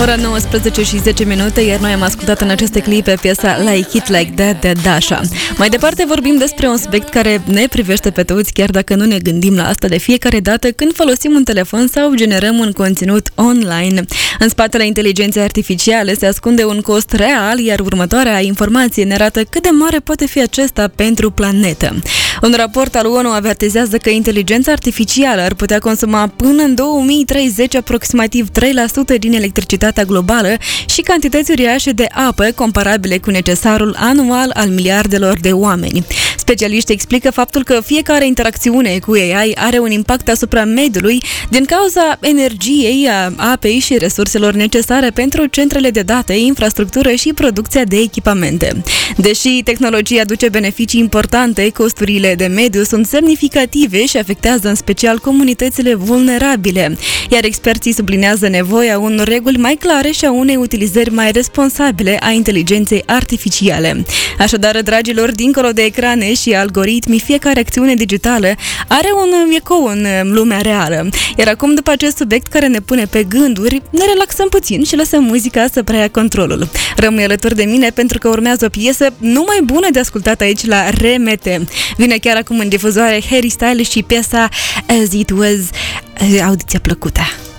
Ora 19 și 10 minute, iar noi am ascultat în aceste clipe piesa Like It Like That de Dasha. Mai departe vorbim despre un subiect care ne privește pe toți, chiar dacă nu ne gândim la asta de fiecare dată când folosim un telefon sau generăm un conținut online. În spatele inteligenței artificiale se ascunde un cost real, iar următoarea informație ne arată cât de mare poate fi acesta pentru planetă. Un raport al ONU avertizează că inteligența artificială ar putea consuma până în 2030 aproximativ 3% din electricitatea globală și cantități uriașe de apă comparabile cu necesarul anual al miliardelor de oameni. Specialiștii explică faptul că fiecare interacțiune cu AI are un impact asupra mediului din cauza energiei, apei și resurselor necesare pentru centrele de date, infrastructură și producția de echipamente. Deși tehnologia aduce beneficii importante, costurile de mediu sunt semnificative și afectează în special comunitățile vulnerabile, iar experții sublinează nevoia unor reguli mai clare și a unei utilizări mai responsabile a inteligenței artificiale. Așadar, dragilor, dincolo de ecrane și algoritmi, fiecare acțiune digitală are un ecou în lumea reală. Iar acum, după acest subiect care ne pune pe gânduri, ne relaxăm puțin și lăsăm muzica să preia controlul. Rămâi alături de mine pentru că urmează o piesă numai bună de ascultat aici la RMT. Vine chiar acum în difuzoare Harry Styles și piesa As It Was. Audiție plăcută!